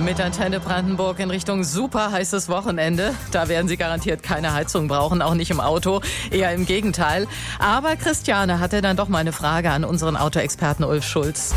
Mit Antenne Brandenburg in Richtung super heißes Wochenende. Da werden Sie garantiert keine Heizung brauchen, auch nicht im Auto, eher im Gegenteil. Aber Christiane hatte dann doch mal eine Frage an unseren Autoexperten Ulf Schulz.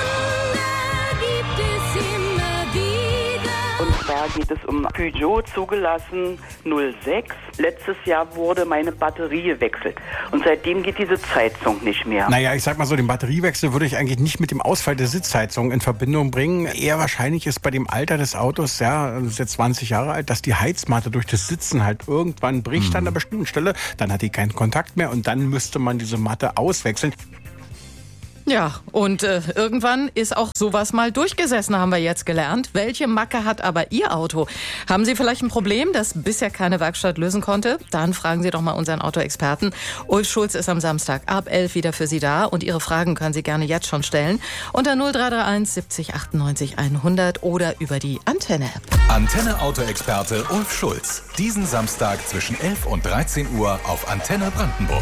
Und zwar geht es um Peugeot zugelassen 06. Letztes Jahr wurde meine Batterie gewechselt. Und seitdem geht die Sitzheizung nicht mehr. Naja, ich sag mal so, den Batteriewechsel würde ich eigentlich nicht mit dem Ausfall der Sitzheizung in Verbindung bringen. Eher wahrscheinlich ist bei dem Alter des Autos, ja, das ist jetzt 20 Jahre alt, dass die Heizmatte durch das Sitzen halt irgendwann bricht an einer bestimmten Stelle. Dann hat die keinen Kontakt mehr und dann müsste man diese Matte auswechseln. Ja, und irgendwann ist auch sowas mal durchgesessen, haben wir jetzt gelernt. Welche Macke hat aber Ihr Auto? Haben Sie vielleicht ein Problem, das bisher keine Werkstatt lösen konnte? Dann fragen Sie doch mal unseren Autoexperten. Ulf Schulz ist am Samstag ab 11 wieder für Sie da und Ihre Fragen können Sie gerne jetzt schon stellen. Unter 0331 70 98 100 oder über die Antenne-App. Antenne Autoexperte Ulf Schulz. Diesen Samstag zwischen 11 und 13 Uhr auf Antenne Brandenburg.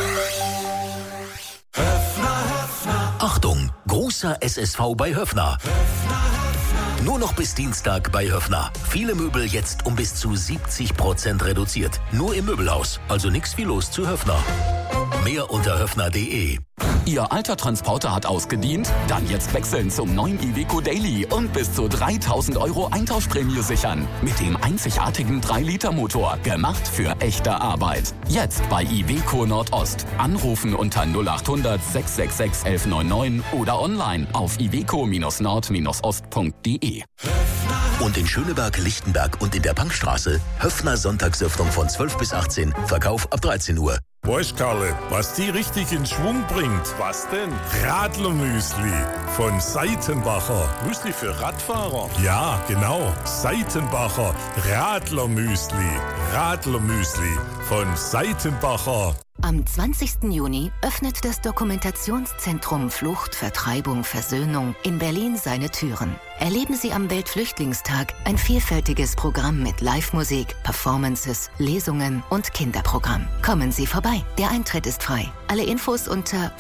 Achtung, großer SSV bei Höffner. Nur noch bis Dienstag bei Höffner. Viele Möbel jetzt um bis zu 70% reduziert. Nur im Möbelhaus, also nix wie los zu Höffner. Mehr unter höffner.de. Ihr alter Transporter hat ausgedient? Dann jetzt wechseln zum neuen Iveco Daily und bis zu 3.000 € Eintauschprämie sichern. Mit dem einzigartigen 3-Liter-Motor. Gemacht für echte Arbeit. Jetzt bei Iveco Nordost. Anrufen unter 0800 666 1199 oder online auf iveco-nord-ost.de. Und in Schöneberg, Lichtenberg und in der Bankstraße Höffner Sonntagsöffnung von 12 bis 18. Verkauf ab 13 Uhr. Weißt Karle, was die richtig in Schwung bringt? Was denn? Radlermüsli von Seitenbacher. Müsli für Radfahrer? Ja, genau. Seitenbacher Radlermüsli. Radlermüsli von Seitenbacher. Am 20. Juni öffnet das Dokumentationszentrum Flucht, Vertreibung, Versöhnung in Berlin seine Türen. Erleben Sie am Weltflüchtlingstag ein vielfältiges Programm mit Live-Musik, Performances, Lesungen und Kinderprogramm. Kommen Sie vorbei, der Eintritt ist frei. Alle Infos unter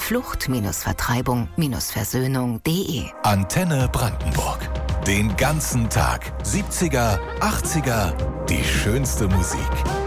flucht-vertreibung-versöhnung.de. Antenne Brandenburg. Den ganzen Tag. 70er, 80er, die schönste Musik.